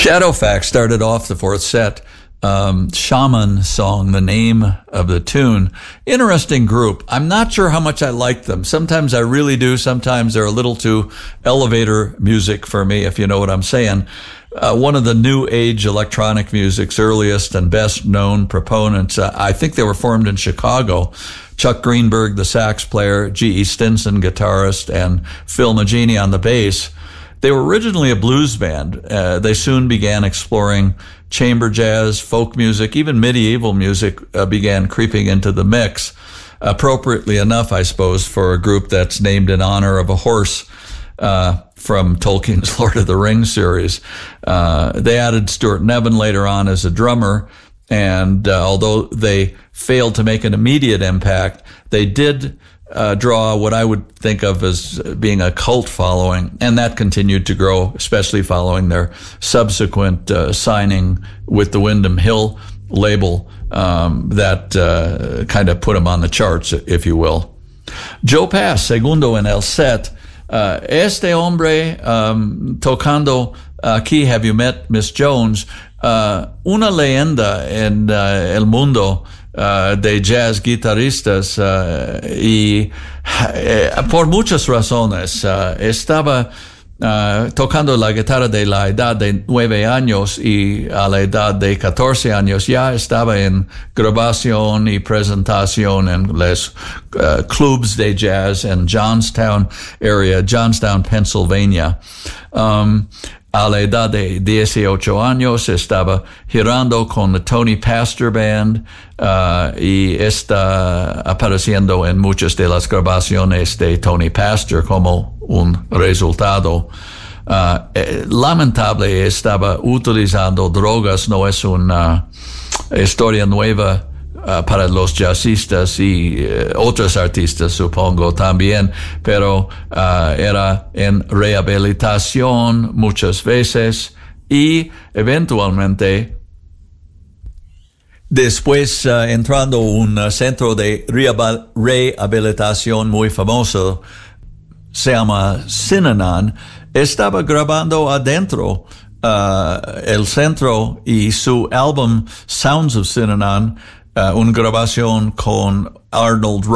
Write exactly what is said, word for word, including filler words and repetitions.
Shadowfax started off the fourth set. Um, Shaman song, the name of the tune. Interesting group. I'm not sure how much I like them. Sometimes I really do. Sometimes they're a little too elevator music for me, if you know what I'm saying. Uh, one of the new age electronic music's earliest and best known proponents. Uh, I think they were formed in Chicago. Chuck Greenberg, the sax player, G E Stinson, guitarist, and Phil Magini on the bass. They were originally a blues band. Uh, they soon began exploring chamber jazz, folk music, even medieval music uh, began creeping into the mix. Appropriately enough, I suppose, for a group that's named in honor of a horse uh, from Tolkien's Lord of the Rings series. Uh, they added Stuart Nevin later on as a drummer, and uh, although they failed to make an immediate impact, they did Uh, draw what I would think of as being a cult following, and that continued to grow, especially following their subsequent uh, signing with the Windham Hill label um, that uh, kind of put them on the charts, if you will. Joe Pass, segundo en el set. Uh, este hombre um, tocando aquí, Have You Met Miss Jones? Uh, una leyenda en uh, el mundo Uh, de jazz guitarristas uh, y uh, por muchas razones uh, estaba uh, tocando la guitarra de la edad de nueve años y a la edad de catorce años ya estaba en grabación y presentación en los uh, clubs de jazz en Johnstown area, Johnstown, Pennsylvania. Um, A la edad de dieciocho años estaba girando con la Tony Pastor Band uh, y está apareciendo en muchas de las grabaciones de Tony Pastor como un resultado. Uh, eh, lamentable estaba utilizando drogas, no es una historia nueva Uh, para los jazzistas y uh, otros artistas, supongo, también, pero uh, era en rehabilitación muchas veces y eventualmente después uh, entrando a un uh, centro de rehabilitación muy famoso, se llama Synanon, estaba grabando adentro uh, el centro y su álbum Sounds of Synanon, Uh, una grabación con Arnold